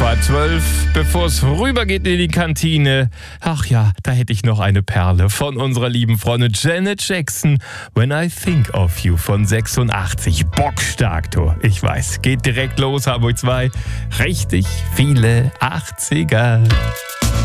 5:12, bevor es rübergeht in die Kantine. Ach ja, da hätte ich noch eine Perle von unserer lieben Freundin Janet Jackson. When I Think of You von 86. Bockstark, du. Ich weiß, geht direkt los, Hamburg 2. Richtig viele 80er.